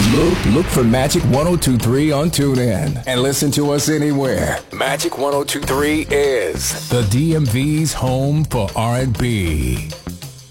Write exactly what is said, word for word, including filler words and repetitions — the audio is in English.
Look, look for Magic one oh two three on TuneIn and listen to us anywhere. Magic one oh two three is the D M V's home for R and B.